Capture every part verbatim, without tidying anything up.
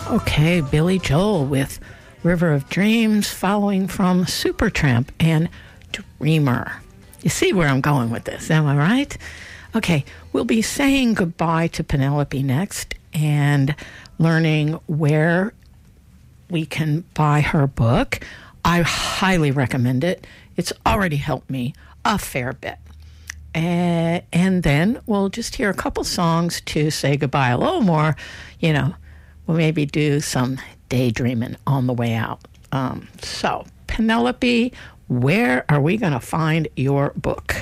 Okay, Billy Joel with River of Dreams, following from Supertramp and Dreamer. You see where I'm going with this, am I right? Okay, we'll be saying goodbye to Penelope next and learning where we can buy her book. I highly recommend it. It's already helped me a fair bit. And, and then we'll just hear a couple songs to say goodbye. A little more, you know, we'll maybe do some daydreaming on the way out. Um, so, Penelope, where are we going to find your book?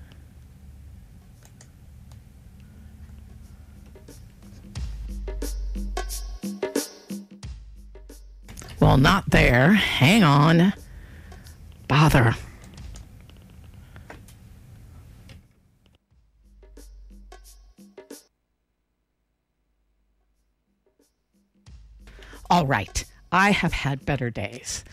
Well, not there. Hang on. Bother. All right. I have had better days.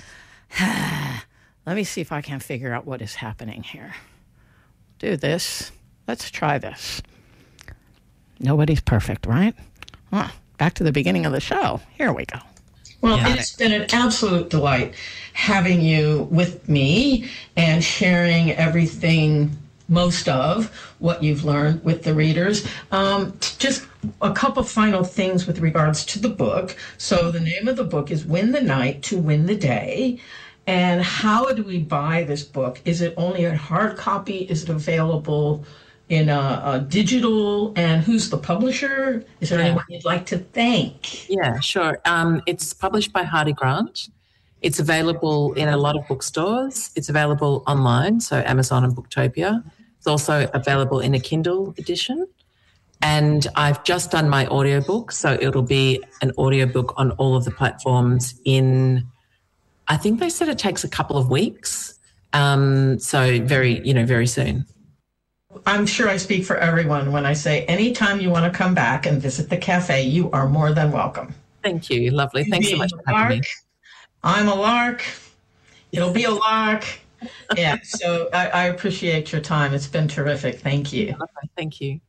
Let me see if I can figure out what is happening here. Do this. Let's try this. Nobody's perfect, right? Huh. Back to the beginning of the show. Here we go. Well, yeah. It's been an absolute delight having you with me and sharing everything, most of what you've learned with the readers. Um, just a couple final things with regards to the book. So the name of the book is Win the Night to Win the Day. And how do we buy this book? Is it only a hard copy? Is it available in a, a digital? And who's the publisher? Is there yeah. anyone you'd like to thank? Yeah, sure. Um, it's published by Hardy Grant. It's available in a lot of bookstores. It's available online, so Amazon and Booktopia. It's also available in a Kindle edition. And I've just done my audiobook, so it'll be an audiobook on all of the platforms in, I think they said it takes a couple of weeks. Um, so very, you know, very soon. I'm sure I speak for everyone when I say anytime you want to come back and visit the cafe, you are more than welcome. Thank you. Lovely. Thanks so much for having me. I'm a lark. It'll be a lark. Yeah, so I, I appreciate your time. It's been terrific. Thank you. Thank you.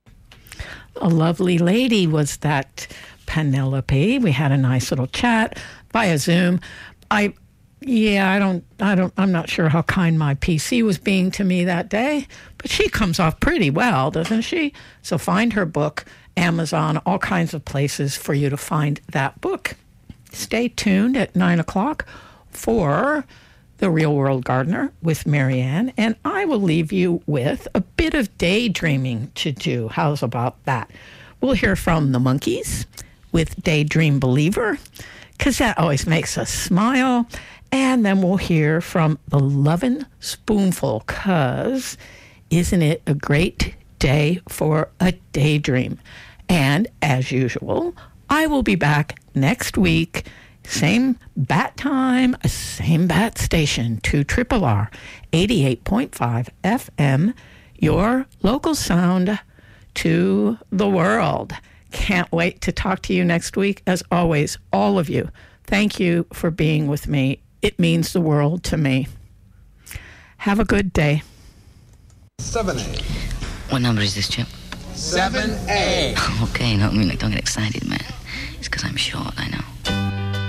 A lovely lady was that Penelope. We had a nice little chat via Zoom. I, yeah, I don't, I don't, I'm not sure how kind my P C was being to me that day, but she comes off pretty well, doesn't she? So find her book, Amazon, all kinds of places for you to find that book. Stay tuned at nine o'clock for The Real World Gardener with Marianne, and I will leave you with a bit of daydreaming to do. How's about that? We'll hear from the Monkees with Daydream Believer, because that always makes us smile. And then we'll hear from the Lovin' Spoonful, because isn't it a great day for a daydream? And as usual, I will be back next week. Same bat time, same bat station, to Triple R, eighty-eight point five F M, your local sound to the world. Can't wait to talk to you next week. As always, all of you, thank you for being with me. It means the world to me. Have a good day. seven A. What number is this, Chip? seven A. Okay, no, I mean, like, don't get excited, man. It's because I'm short, I know.